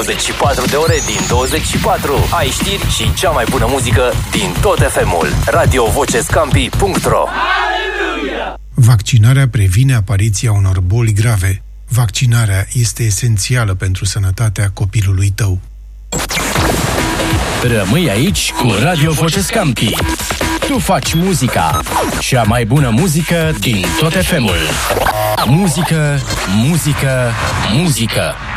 24 de ore din 24. Ai știri și cea mai bună muzică din tot FM-ul. radiovocescampi.ro. Vaccinarea previne apariția unor boli grave. Vaccinarea este esențială pentru sănătatea copilului tău. Rămâi aici cu Radio Vocescampi. Tu faci muzica, cea mai bună muzică din tot FM-ul. Muzică, muzică, muzică.